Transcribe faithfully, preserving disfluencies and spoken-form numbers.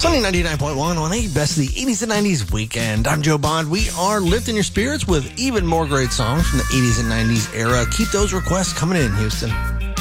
Sunny ninety-nine point one on the best of the eighties and nineties weekend. I'm Joe Bond. We are lifting your spirits with even more great songs from the eighties and nineties era. Keep those requests coming in, Houston.